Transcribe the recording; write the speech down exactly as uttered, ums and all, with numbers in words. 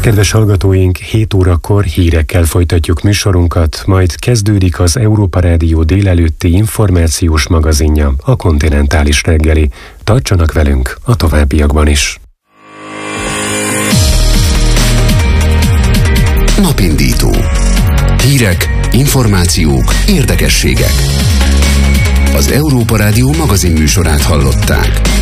Kedves hallgatóink, hét órakor hírekkel folytatjuk műsorunkat, majd kezdődik az Európa Rádió délelőtti információs magazinja, a Kontinentális reggeli. Tartsanak velünk a továbbiakban is. Napindító. Hírek, információk, érdekességek. Az Európa Rádió magazin műsorát hallották.